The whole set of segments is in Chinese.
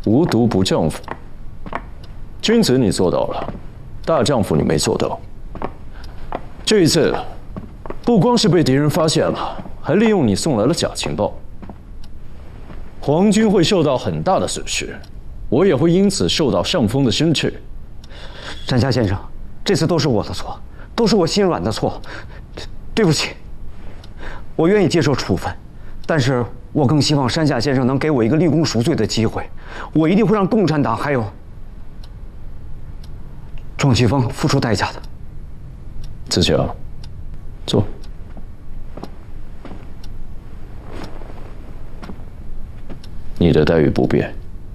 无毒不丈夫。君子你做到了，大丈夫你没做到。这一次，不光是被敌人发现了，还利用你送来了假情报。皇军会受到很大的损失，我也会因此受到上峰的生斥。 山下先生，这次都是我的错，都是我心软的错，对不起。我愿意接受处分，但是我更希望山下先生能给我一个立功赎罪的机会。我一定会让共产党还有庄奇峰付出代价的。 自强，坐。你的待遇不变，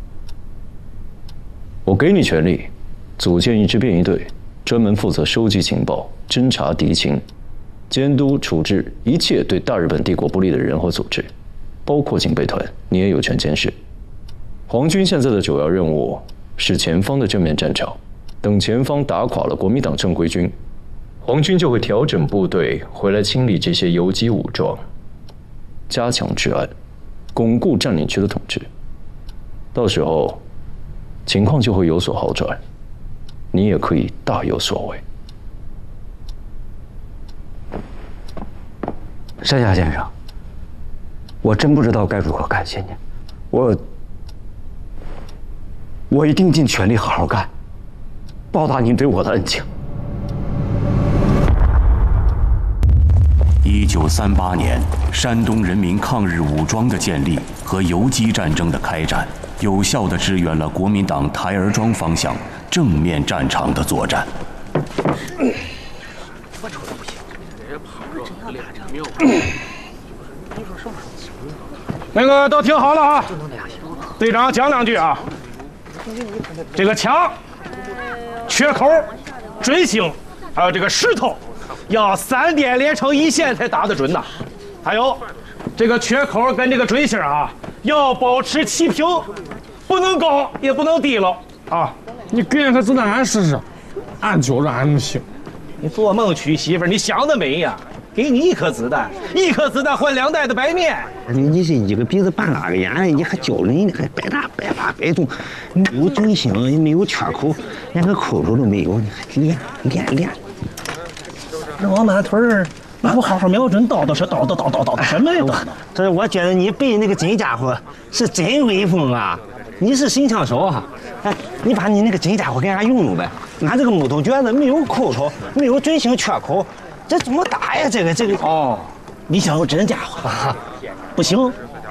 我给你权力，组建一支便衣队，专门负责收集情报、侦察敌情、监督处置一切对大日本帝国不利的人和组织，包括警备团，你也有权监视。皇军现在的主要任务是前方的正面战场，等前方打垮了国民党正规军，皇军就会调整部队回来清理这些游击武装，加强治安，巩固占领区的统治。到时候，情况就会有所好转，你也可以大有所为。 山下先生，我真不知道该如何感谢您，我一定尽全力好好干，报答您对我的恩情。 1938年，山东人民抗日武装的建立和游击战争的开展，有效地支援了国民党台儿庄方向正面战场的作战。 那个都听好了啊，队长讲两句啊。这个枪、缺口、准星，还有这个石头，要3点连成一线才打得准呐。还有这个缺口跟这个准星啊，要保持齐平，不能高也不能低了啊。 你给俺颗子弹俺试试，俺觉着俺能行。 你做梦娶媳妇，你想得美呀！给你一颗子弹换2袋的白面。 你是一个鼻子半拉个眼，你还教人，还白打白发白中，没有准星，也没有缺口，连个扣头都没有，你还练。 这王满屯儿，你不好好瞄准，叨什么呀？ 这我觉得你背那个真家伙是真威风啊！你是神枪手啊！哎，你把你那个真家伙给俺用呗。俺这个木头橛子没有扣头，没有准星缺口。这怎么打呀？这个哦，你想要真家伙，不行。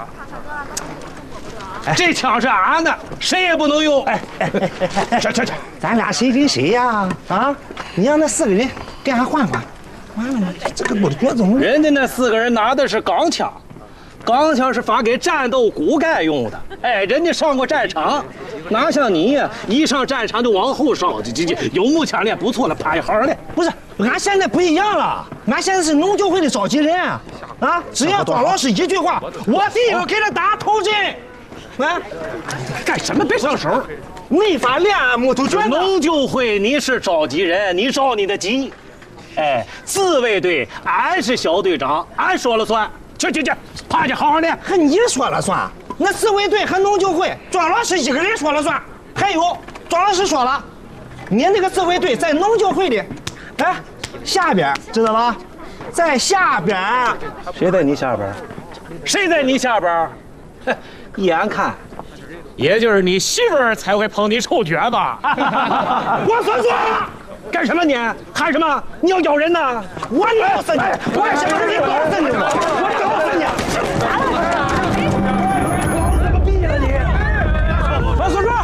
这枪是俺的，谁也不能用。去， 咱俩谁跟谁呀？啊，你让那4个人给俺换。完了，这个木头橛子怎么？ 人家那4个人拿的是钢枪，钢枪是发给战斗骨干用的。哎，人家上过战场，哪像你呀？一上战场就往后烧，有木枪练不错了，啪一号嘞。 不是，俺现在不一样了，俺现在是农教会的召集人啊！只要庄老师一句话，我第一个给他打头阵。啊， 干什么？别上手！ 没法练木头橛子。 农救会你是召集人，你着你的急。哎，自卫队俺是小队长，俺说了算。去，趴下好好练。 还你说了算？那自卫队和农救会，庄老师一个人说了算。还有，庄老师说了，你那个自卫队在农救会里，哎，下边知道吧？在下边。 谁在你下边？谁在你下边？眼看，也就是你媳妇儿才会碰你臭橛子。我算了。干什么你？喊什么？你要咬人呐？我咬死你！我也想让你咬死你！我咬死你！我毙了你！ 王所长，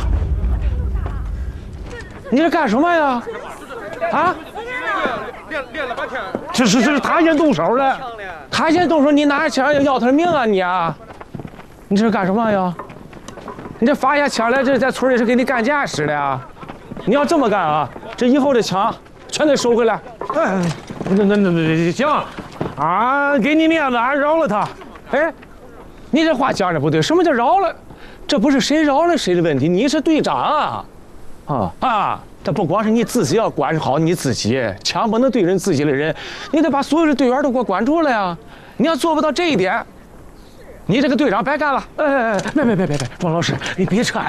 你这干什么呀？啊？ 练了半天。 这是他先动手的，他先动手，你拿着枪要他的命啊你啊！你这是干什么呀？你这发下枪来，这在村里是给你干架使的呀！你要这么干啊，这以后的枪全得收回来。哎，那行，俺给你面子，俺饶了他。哎，你这话讲的不对，什么叫饶了？这不是谁饶了谁的问题，你是队长啊！这不光是你自己要管好你自己，枪不能对准自己的人，你得把所有的队员都给我管住了呀！你要做不到这一点，你这个队长白干了。别，庄老师，你别扯。